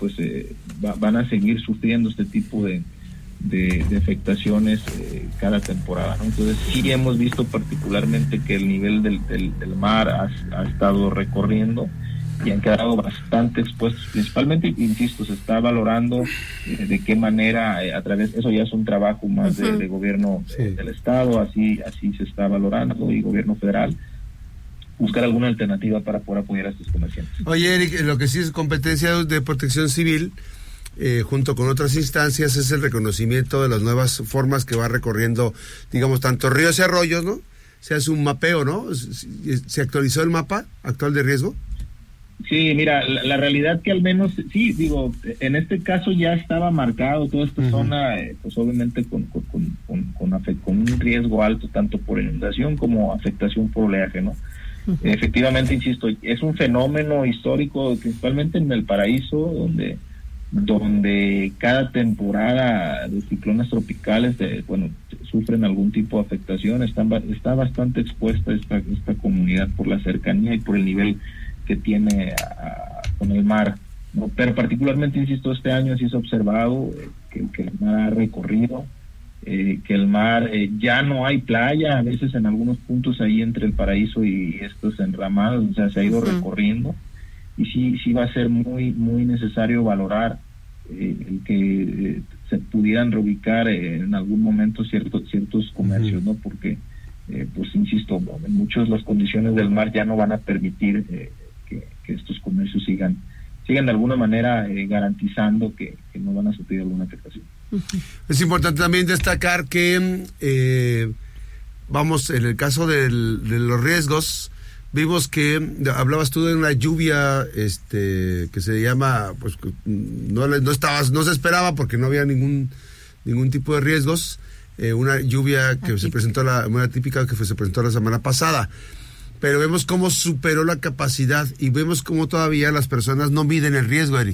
pues van a seguir sufriendo este tipo de afectaciones cada temporada, ¿no? Entonces sí hemos visto particularmente que el nivel del mar ha estado recorriendo y han quedado bastante expuestos, principalmente, insisto, se está valorando de qué manera, a través, eso ya es un trabajo más de gobierno del estado, así se está valorando, y gobierno federal, buscar alguna alternativa para poder apoyar a estos comerciantes. Oye, Eric, lo que sí es competencia de Protección Civil, junto con otras instancias, es el reconocimiento de las nuevas formas que va recorriendo, digamos, tanto ríos y arroyos, ¿no? Se hace un mapeo, ¿no? ¿Se actualizó el mapa actual de riesgo? Sí, mira, la realidad que al menos, sí, digo, en este caso ya estaba marcado toda esta zona, pues obviamente con un riesgo alto, tanto por inundación como afectación por oleaje, ¿no? Efectivamente, insisto, es un fenómeno histórico, principalmente en el Paraíso, donde cada temporada de ciclones tropicales, sufren algún tipo de afectación. Está bastante expuesta esta comunidad por la cercanía y por el nivel que tiene con el mar, ¿no? Pero particularmente, insisto, este año sí se ha observado que el mar ha recorrido, que el mar ya no hay playa, a veces en algunos puntos ahí entre el Paraíso y estos enramados, o sea, se ha ido recorriendo, y sí va a ser muy muy necesario valorar el que se pudieran reubicar en algún momento ciertos comercios, ¿no? Porque pues insisto, en muchas las condiciones del mar ya no van a permitir que estos comercios sigan de alguna manera garantizando que no van a sufrir alguna afectación. Es importante también destacar que en el caso de los riesgos, vimos que hablabas tú de una lluvia que se llama, pues no se esperaba porque no había ningún tipo de riesgos, una lluvia que se presentó, una típica que se presentó la semana pasada, pero vemos cómo superó la capacidad y vemos cómo todavía las personas no miden el riesgo, Eric.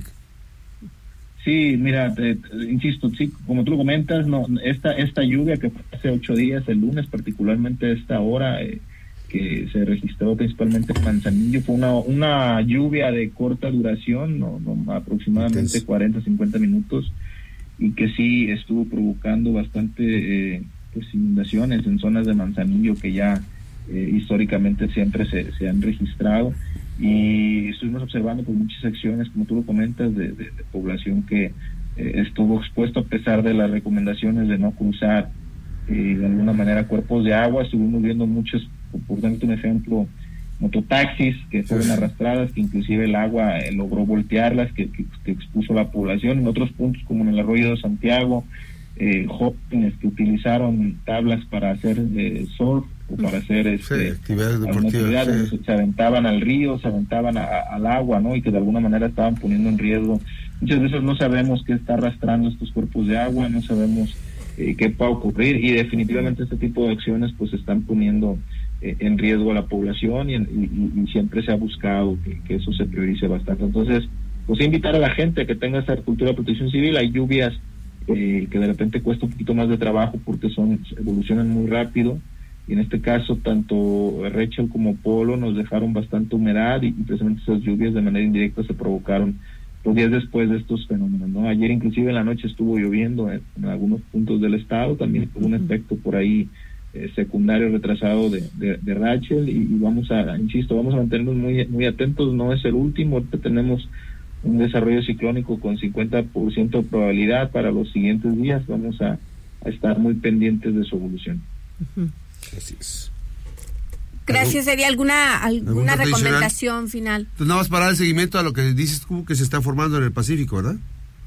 Sí, mira, insisto, sí, como tú lo comentas, no, esta lluvia que fue hace 8 días, el lunes particularmente, esta hora que se registró principalmente en Manzanillo, fue una lluvia de corta duración, no aproximadamente 40-50 minutos, y que sí estuvo provocando bastante inundaciones en zonas de Manzanillo que ya históricamente siempre se han registrado, y estuvimos observando pues muchas acciones, como tú lo comentas, de población que estuvo expuesto a pesar de las recomendaciones de no cruzar de alguna manera cuerpos de agua. Estuvimos viendo muchos, por darte un ejemplo, mototaxis que fueron arrastradas, que inclusive el agua logró voltearlas, que expuso a la población. En otros puntos, como en el arroyo de Santiago, jóvenes que utilizaron tablas para hacer surf o para hacer actividades deportivas, se aventaban al río, se aventaban al agua, ¿no? Y que de alguna manera estaban poniendo en riesgo. Muchas veces no sabemos qué está arrastrando estos cuerpos de agua, no sabemos qué va a ocurrir, y definitivamente este tipo de acciones pues están poniendo en riesgo a la población, y siempre se ha buscado que eso se priorice bastante. Entonces, pues invitar a la gente a que tenga esta cultura de protección civil. Hay lluvias que de repente cuesta un poquito más de trabajo porque evolucionan muy rápido, y en este caso tanto Rachel como Polo nos dejaron bastante humedad, y precisamente esas lluvias de manera indirecta se provocaron los días después de estos fenómenos, ¿no? Ayer inclusive en la noche estuvo lloviendo en algunos puntos del estado, también tuvo un efecto por ahí secundario retrasado de Rachel, y vamos a mantenernos muy muy atentos. No es el último, ahorita tenemos un desarrollo ciclónico con 50% de probabilidad para los siguientes días. Vamos a estar muy pendientes de su evolución. Así es. Gracias. ¿Sería alguna recomendación final? Pues nada más para dar seguimiento a lo que dices tú, que se está formando en el Pacífico, ¿verdad?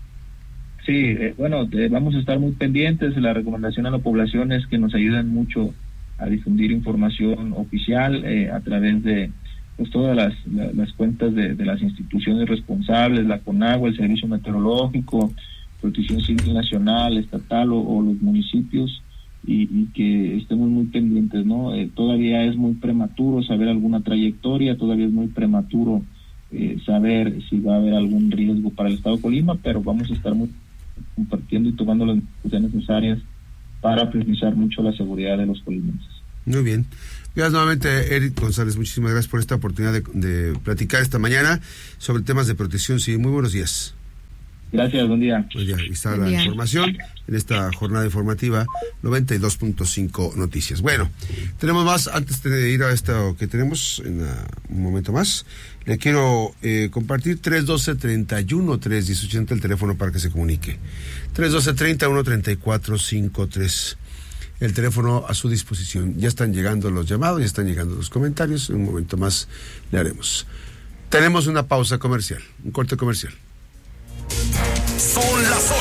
Sí, vamos a estar muy pendientes. La recomendación a la población es que nos ayuden mucho a difundir información oficial a través de pues todas las cuentas de las instituciones responsables, la CONAGUA, el Servicio Meteorológico, Protección Civil Nacional, estatal o los municipios, y que estemos muy pendientes, ¿no? Todavía es muy prematuro saber alguna trayectoria, todavía es muy prematuro saber si va a haber algún riesgo para el estado de Colima, pero vamos a estar muy compartiendo y tomando las medidas necesarias para priorizar mucho la seguridad de los colimenses. Muy bien. Gracias nuevamente, Eric González. Muchísimas gracias por esta oportunidad de platicar esta mañana sobre temas de protección civil. Muy buenos días. Gracias, buen día. Pues ya, ahí está la información en esta jornada informativa 92.5 Noticias. Bueno, tenemos más, antes de ir a esto que tenemos en un momento más, le quiero compartir 312-31-318 el teléfono para que se comunique. 312-31-3453. El teléfono a su disposición. Ya están llegando los llamados, ya están llegando los comentarios. En un momento más le haremos. Tenemos una pausa comercial, un corte comercial. Son las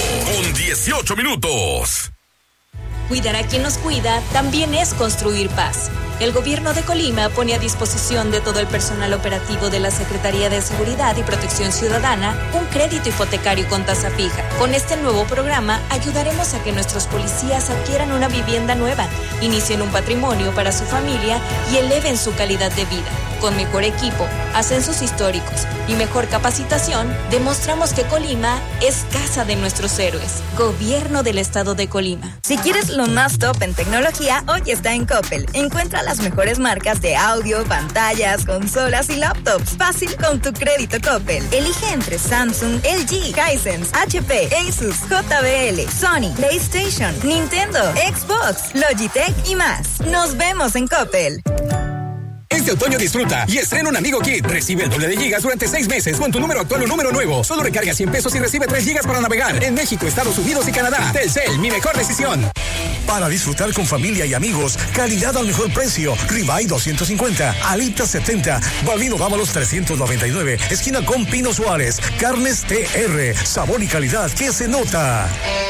8:18. Cuidar a quien nos cuida también es construir paz. El Gobierno de Colima pone a disposición de todo el personal operativo de la Secretaría de Seguridad y Protección Ciudadana un crédito hipotecario con tasa fija. Con este nuevo programa ayudaremos a que nuestros policías adquieran una vivienda nueva, inicien un patrimonio para su familia y eleven su calidad de vida. Con mejor equipo, ascensos históricos y mejor capacitación, demostramos que Colima es casa de nuestros héroes. Gobierno del Estado de Colima. Si quieres lo más top en tecnología, hoy está en Coppel. Encuentra las mejores marcas de audio, pantallas, consolas y laptops. Fácil con tu crédito Coppel. Elige entre Samsung, LG, Hisense, HP, Asus, JBL, Sony, PlayStation, Nintendo, Xbox, Logitech y más. Nos vemos en Coppel. Este otoño disfruta y estrena un Amigo Kit. Recibe el doble de gigas durante 6 meses con tu número actual o número nuevo. Solo recarga 100 pesos y recibe 3 gigas para navegar en México, Estados Unidos y Canadá. Telcel, mi mejor decisión. Para disfrutar con familia y amigos, calidad al mejor precio. Ribeye 250, alitas 70, Balbino Dávalos 399, esquina con Pino Suárez. Carnes TR, sabor y calidad que se nota.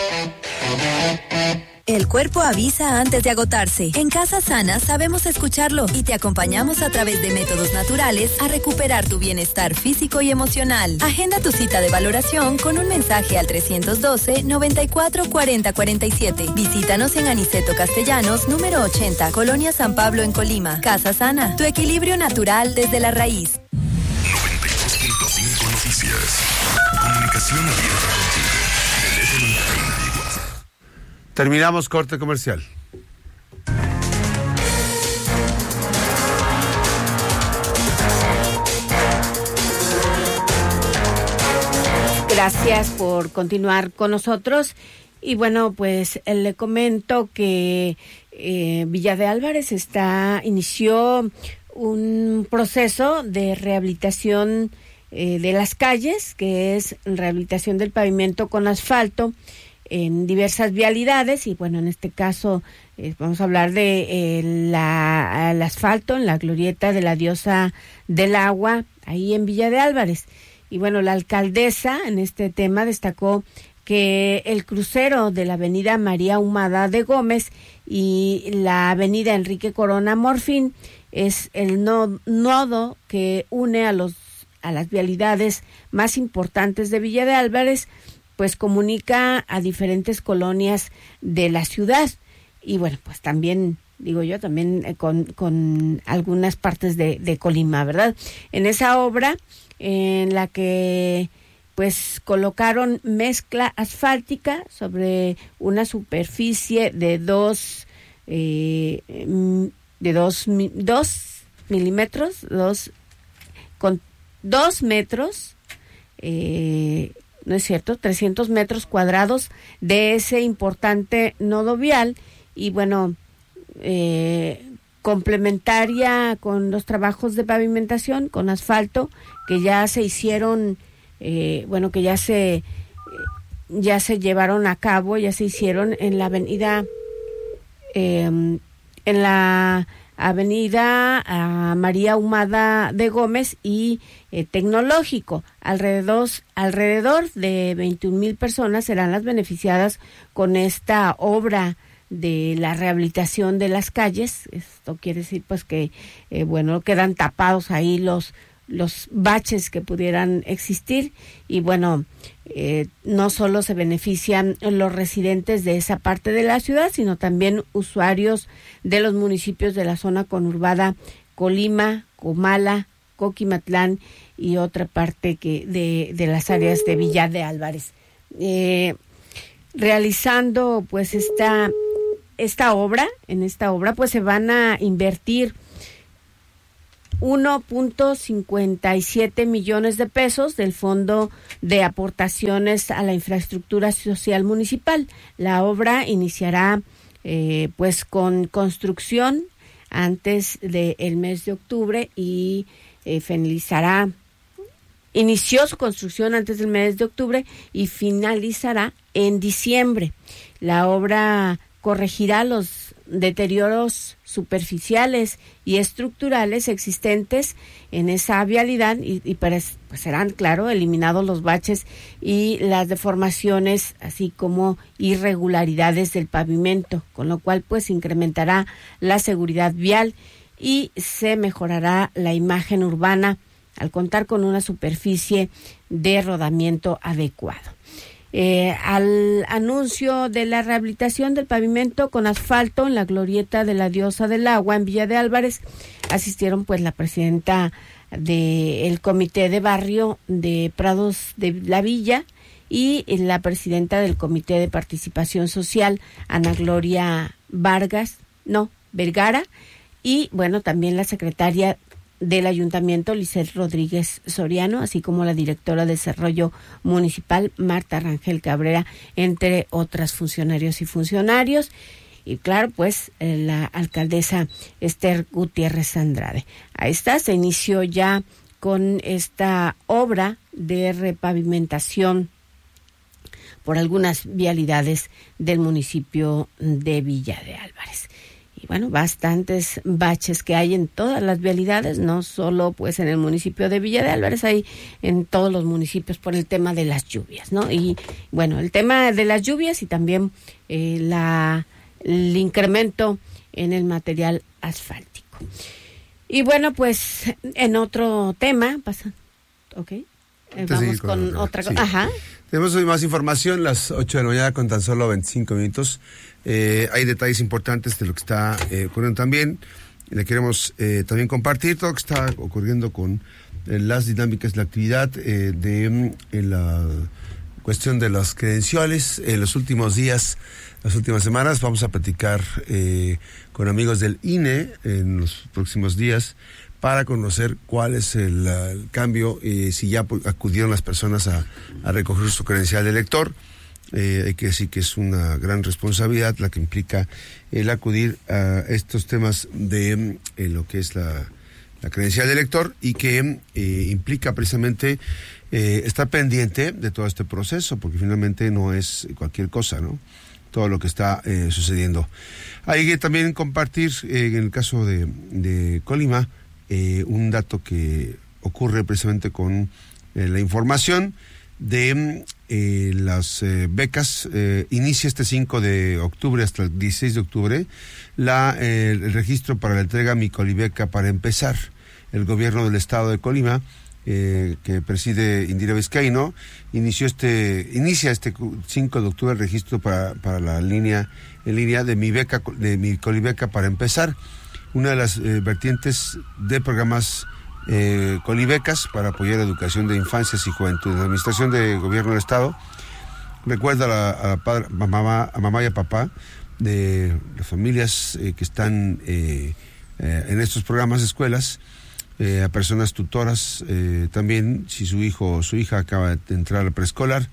El cuerpo avisa antes de agotarse. En Casa Sana sabemos escucharlo y te acompañamos a través de métodos naturales a recuperar tu bienestar físico y emocional. Agenda tu cita de valoración con un mensaje al 312-94-4047. Visítanos en Aniceto Castellanos, número 80, Colonia San Pablo en Colima. Casa Sana, tu equilibrio natural desde la raíz. 92.5 Noticias. Comunicación abierta contigo. Teléfono en cabina y WhatsApp. Terminamos corte comercial. Gracias por continuar con nosotros. Y bueno, pues le comento que Villa de Álvarez inició un proceso de rehabilitación de las calles, que es rehabilitación del pavimento con asfalto en diversas vialidades. Y bueno, en este caso vamos a hablar de el asfalto en la glorieta de la Diosa del Agua, ahí en Villa de Álvarez. Y bueno, la alcaldesa en este tema destacó que el crucero de la avenida María Humada de Gómez y la avenida Enrique Corona Morfín es el nodo que une a las vialidades más importantes de Villa de Álvarez, pues comunica a diferentes colonias de la ciudad. Y bueno, pues también, digo yo, también con algunas partes de Colima, ¿verdad? En esa obra en la que pues colocaron mezcla asfáltica sobre una superficie de 2 milímetros, con 2 metros, no es cierto, 300 metros cuadrados de ese importante nodo vial. Y bueno, complementaria con los trabajos de pavimentación con asfalto que ya se hicieron, que ya se llevaron a cabo, ya se hicieron en la avenida María Humada de Gómez y Tecnológico. Alrededor de 21,000 personas serán las beneficiadas con esta obra de la rehabilitación de las calles. Esto quiere decir pues que quedan tapados ahí los baches que pudieran existir. Y bueno, no solo se benefician los residentes de esa parte de la ciudad, sino también usuarios de los municipios de la zona conurbada Colima, Comala, Coquimatlán y otra parte de las áreas de Villa de Álvarez. Realizando pues esta obra, en esta obra pues se van a invertir 1.57 millones de pesos del Fondo de Aportaciones a la Infraestructura Social Municipal. La obra iniciará pues con construcción antes del mes de octubre y inició su construcción antes del mes de octubre y finalizará en diciembre. La obra corregirá los deterioros superficiales y estructurales existentes en esa vialidad y pues serán, claro, eliminados los baches y las deformaciones, así como irregularidades del pavimento, con lo cual pues incrementará la seguridad vial y se mejorará la imagen urbana al contar con una superficie de rodamiento adecuado. Al anuncio de la rehabilitación del pavimento con asfalto en la glorieta de la Diosa del Agua en Villa de Álvarez asistieron pues la presidenta del Comité de Barrio de Prados de la Villa y la presidenta del Comité de Participación Social, Ana Gloria Vergara, y bueno, también la secretaria del Ayuntamiento, Lisset Rodríguez Soriano, así como la directora de Desarrollo Municipal, Marta Rangel Cabrera, entre otras funcionarios y funcionarios. Y claro, pues la alcaldesa Esther Gutiérrez Andrade. Ahí está, se inició ya con esta obra de repavimentación por algunas vialidades del municipio de Villa de Álvarez. Y bueno, bastantes baches que hay en todas las vialidades, no solo pues en el municipio de Villa de Álvarez, hay en todos los municipios por el tema de las lluvias, ¿no? Y bueno, el tema de las lluvias y también el incremento en el material asfáltico. Y bueno, pues en otro tema, vamos con otra cosa. Sí. Ajá. Tenemos hoy más información, las 8 de la mañana con tan solo 25 minutos. Hay detalles importantes de lo que está ocurriendo también. Le queremos también compartir todo lo que está ocurriendo con las dinámicas de la actividad de la cuestión de las credenciales. En los últimos días, las últimas semanas, vamos a platicar con amigos del INE en los próximos días para conocer cuál es el cambio, si ya acudieron las personas a recoger su credencial de elector. Hay que decir que es una gran responsabilidad la que implica el acudir a estos temas de lo que es la credencial de elector y que implica precisamente estar pendiente de todo este proceso, porque finalmente no es cualquier cosa, ¿no? Todo lo que está sucediendo. Hay que también compartir, en el caso de Colima, un dato que ocurre precisamente con la información de las becas. Inicia este 5 de octubre hasta el 16 de octubre el registro para la entrega Mi Colibeca para empezar. El gobierno del estado de Colima, que preside Indira Vizcaíno, inicia este 5 de octubre el registro para la línea de Mi Colibeca para empezar, una de las vertientes de programas Colibecas para apoyar la educación de infancias y juventud. La Administración de Gobierno del Estado recuerda a mamá y a papá de las familias que están en estos programas de escuelas, a personas tutoras, también si su hijo o su hija acaba de entrar al preescolar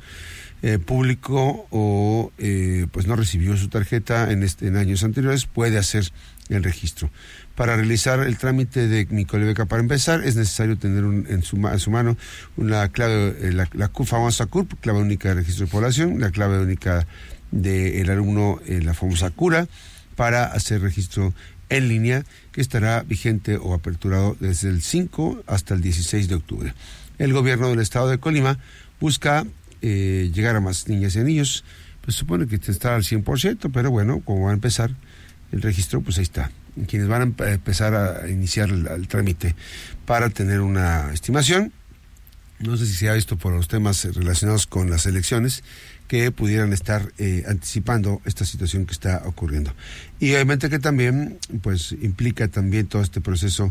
público o pues no recibió su tarjeta en años anteriores, puede hacer el registro. Para realizar el trámite de Mi Colibeca para empezar, es necesario tener en su mano una clave, la famosa CURP, clave única de registro de población, la clave única del alumno, la famosa CURA, para hacer registro en línea, que estará vigente o aperturado desde el 5 hasta el 16 de octubre. El gobierno del estado de Colima busca llegar a más niñas y niños, pues supone que está al 100%, pero bueno, como va a empezar el registro, pues ahí está. Quienes van a empezar a iniciar el trámite para tener una estimación. No sé si se ha visto por los temas relacionados con las elecciones que pudieran estar anticipando esta situación que está ocurriendo. Y obviamente que también pues implica también todo este proceso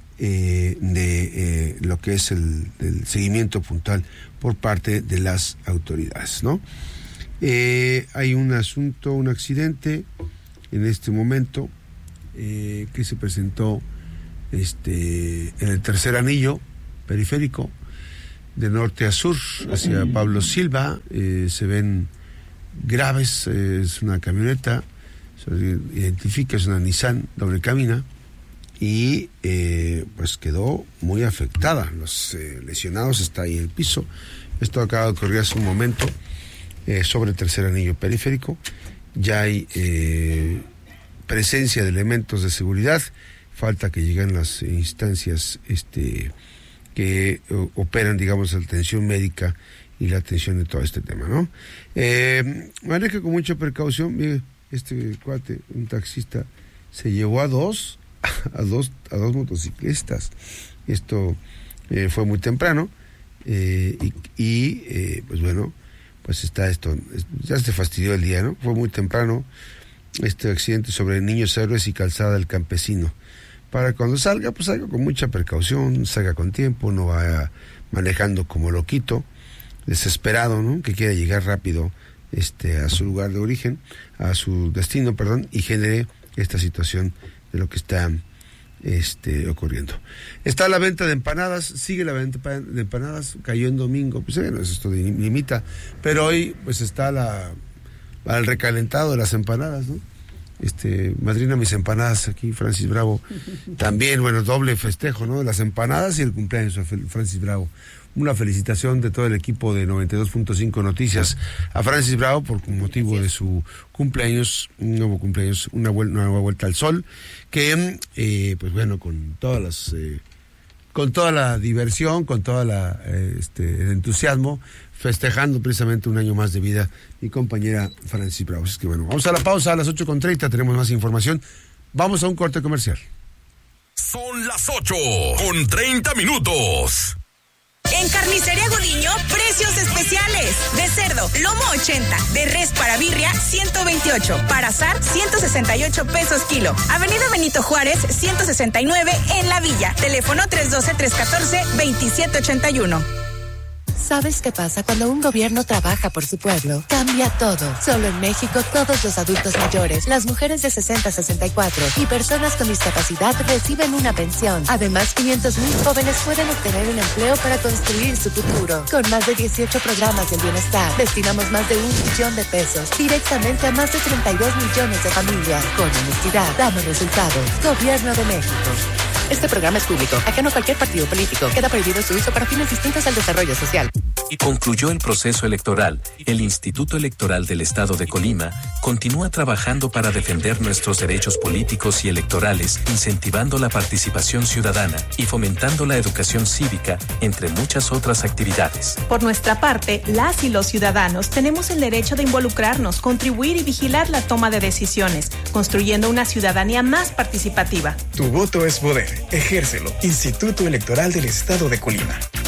de lo que es el seguimiento puntual por parte de las autoridades, ¿no? Hay un accidente en este momento que se presentó en el tercer anillo periférico, de norte a sur, hacia Pablo Silva. Se ven graves, es una camioneta, se identifica, es una Nissan doble cabina, y pues quedó muy afectada. Los lesionados está ahí en el piso. Esto acaba de ocurrir hace un momento sobre el tercer anillo periférico. Ya hay presencia de elementos de seguridad. Falta que lleguen las instancias que operan, digamos, la atención médica y la atención de todo este tema, ¿no? Maneja con mucha precaución. Mire, este cuate, un taxista, se llevó a dos motociclistas. Esto fue muy temprano, pues bueno, pues está esto, ya se fastidió el día, ¿no? Fue muy temprano este accidente sobre Niños Héroes y Calzada del Campesino. Para cuando salga, pues salga con mucha precaución, salga con tiempo, no vaya manejando como loquito, desesperado, ¿no? Que quiera llegar rápido a su lugar de origen, a su destino, perdón, y genere esta situación de lo que está ocurriendo. Está la venta de empanadas, sigue la venta de empanadas, cayó en domingo, pues bueno, esto limita, pero hoy pues está el recalentado de las empanadas, ¿no? Madrina mis empanadas aquí, Francis Bravo. También, bueno, doble festejo, ¿no? Las empanadas y el cumpleaños de Francis Bravo. Una felicitación de todo el equipo de 92.5 Noticias a Francis Bravo por motivo de su cumpleaños, un nuevo cumpleaños, una nueva vuelta al sol, que pues bueno, con toda la diversión, con toda el entusiasmo, festejando precisamente un año más de vida, mi compañera Francis Bravo. Es que bueno, vamos a la pausa a las 8:30, tenemos más información. Vamos a un corte comercial. Son las 8:30. En Carnicería Gudiño, precios especiales. De cerdo, lomo 80. De res para birria, 128. Para asar, 168 pesos kilo. Avenida Benito Juárez, 169 en La Villa. Teléfono 312-314-2781. ¿Sabes qué pasa cuando un gobierno trabaja por su pueblo? Cambia todo. Solo en México, todos los adultos mayores, las mujeres de 60 a 64 y personas con discapacidad reciben una pensión. Además, 500,000 jóvenes pueden obtener un empleo para construir su futuro. Con más de 18 programas del bienestar, destinamos más de 1 billón de pesos directamente a más de 32 millones de familias. Con honestidad, damos resultados. Gobierno de México. Este programa es público, ajeno a cualquier partido político. Queda prohibido su uso para fines distintos al desarrollo social. Y concluyó el proceso electoral. El Instituto Electoral del Estado de Colima continúa trabajando para defender nuestros derechos políticos y electorales, incentivando la participación ciudadana y fomentando la educación cívica, entre muchas otras actividades. Por nuestra parte, las y los ciudadanos tenemos el derecho de involucrarnos, contribuir y vigilar la toma de decisiones, construyendo una ciudadanía más participativa. Tu voto es poder. Ejércelo. Instituto Electoral del Estado de Colima.